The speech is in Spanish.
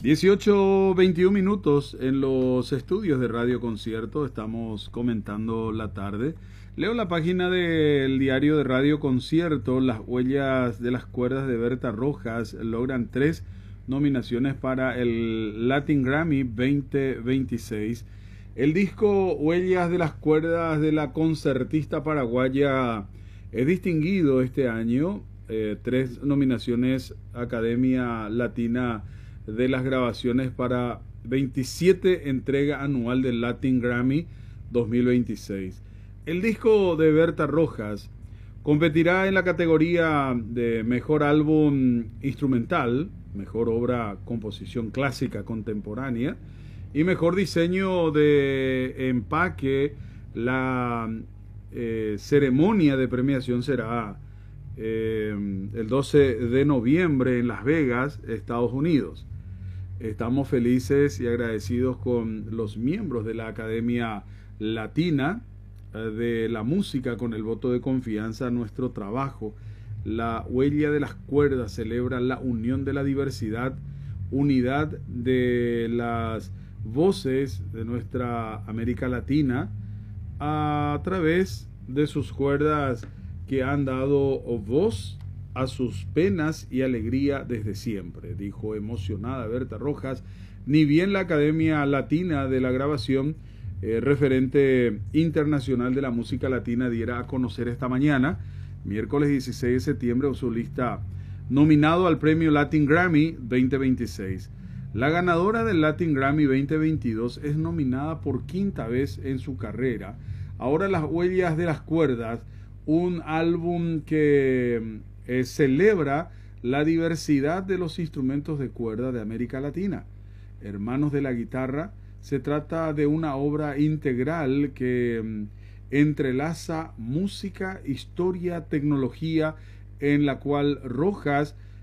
18:21 en los estudios de Radio Concierto. Estamos comentando la tarde. Leo la página del diario de Radio Concierto. Las huellas de las cuerdas de Berta Rojas logran 3 nominaciones para el Latin Grammy 2026. El disco Huellas de las cuerdas de la concertista paraguaya es distinguido este año. 3 nominaciones Academia Latina de las Grabaciones para 27 entrega anual del Latin Grammy 2026. El disco de Berta Rojas competirá en la categoría de Mejor Álbum Instrumental, Mejor Obra Composición Clásica Contemporánea y Mejor Diseño de Empaque. La ceremonia de premiación será el 12 de noviembre en Las Vegas, Estados Unidos. Estamos felices y agradecidos con los miembros de la Academia Latina de la Música con el voto de confianza a nuestro trabajo. La Huella de las Cuerdas celebra la unión de la diversidad, unidad de las voces de nuestra América Latina a través de sus cuerdas que han dado voz a sus penas y alegría desde siempre, dijo emocionada Berta Rojas. Ni bien la Academia Latina de la Grabación, referente internacional de la música latina, diera a conocer esta mañana, miércoles 16 de septiembre, su lista nominado al premio Latin Grammy 2026. La ganadora del Latin Grammy 2022 es nominada por 5ª vez en su carrera. Ahora Las Huellas de las Cuerdas, un álbum que celebra la diversidad de los instrumentos de cuerda de América Latina. Hermanos de la Guitarra, se trata de una obra integral que entrelaza música, historia, tecnología, en la cual Rojas